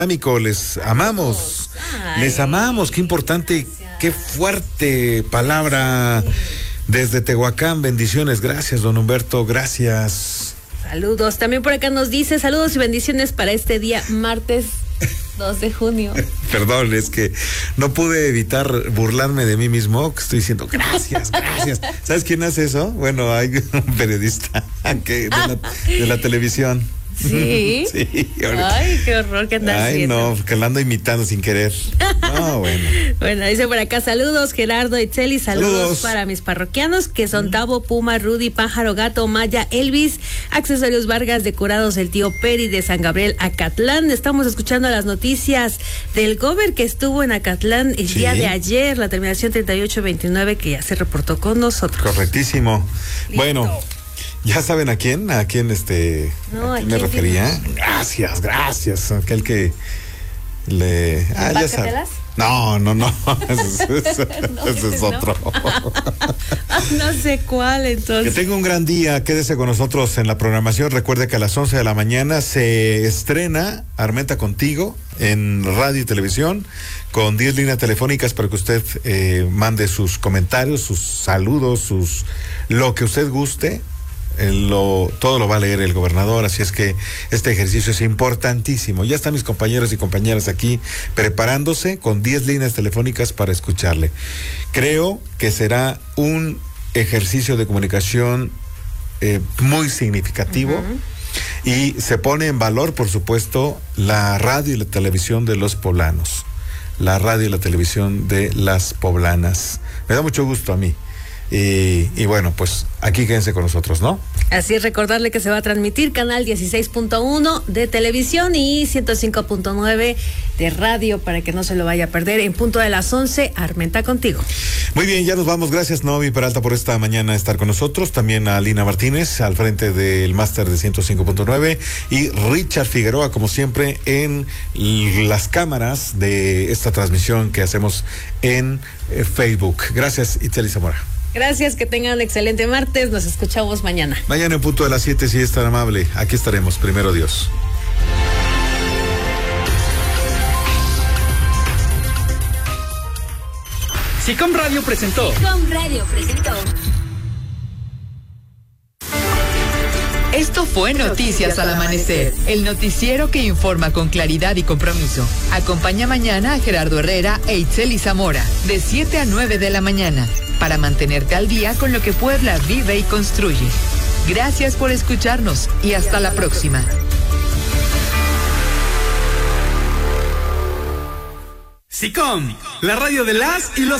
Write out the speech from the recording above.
Amigo, les amamos, les amamos, qué importante, qué fuerte palabra desde Tehuacán, bendiciones, gracias don Humberto, gracias. Saludos, también por acá nos dice saludos y bendiciones para este día martes 2 de junio. Perdón, es que no pude evitar burlarme de mí mismo, que estoy diciendo gracias, gracias. ¿Sabes quién hace eso? Bueno, hay un periodista de la televisión. ¿Sí? Sí. Ay, qué horror que andas haciendo. Ay, no, que la ando imitando sin querer. No, bueno. Bueno, dice por acá, saludos Gerardo, Itzel, y saludos para mis parroquianos que son Tavo, Puma, Rudy, Pájaro, Gato, Maya, Elvis, Accesorios Vargas, de Curados, el tío Peri de San Gabriel, Acatlán. Estamos escuchando las noticias del Gober que estuvo en Acatlán el día de ayer, la terminación 3829, que ya se reportó con nosotros. Correctísimo. Listo. Bueno. ¿Ya saben a quién? ¿A quién no, ¿a quién me refería? Gracias. Aquel que le... ya sabes. No. Ese es otro. No sé cuál, entonces. Que tenga un gran día. Quédese con nosotros en la programación. Recuerde que a las 11 de la mañana se estrena Armenta Contigo en radio y televisión con 10 líneas telefónicas para que usted mande sus saludos, lo que usted guste. Todo lo va a leer el gobernador, así es que este ejercicio es importantísimo. Ya están mis compañeros y compañeras aquí preparándose con 10 líneas telefónicas para escucharle. Creo que será un ejercicio de comunicación muy significativo. Y se pone en valor, por supuesto, la radio y la televisión de los poblanos. La radio y la televisión de las poblanas. Me da mucho gusto a mí. Y bueno, pues aquí quédense con nosotros, ¿no? Así es, recordarle que se va a transmitir canal 16.1 de televisión y 105.9 de radio para que no se lo vaya a perder. En punto de las 11, Armenta Contigo. Muy bien, ya nos vamos. Gracias, Naomi Peralta, por esta mañana estar con nosotros. También a Lina Martínez, al frente del máster de 105.9. Y Richard Figueroa, como siempre, en las cámaras de esta transmisión que hacemos en Facebook. Gracias, Itzel y Zamora. Gracias, que tengan un excelente martes. Nos escuchamos mañana. Mañana en punto de las 7, si es tan amable. Aquí estaremos, primero Dios. SICOM Radio presentó. Esto fue Noticias al Amanecer, el noticiero que informa con claridad y compromiso. Acompaña mañana a Gerardo Herrera e Itzel y Zamora, de 7 a 9 de la mañana, para mantenerte al día con lo que Puebla vive y construye. Gracias por escucharnos y hasta la próxima. SICOM, la radio de las y los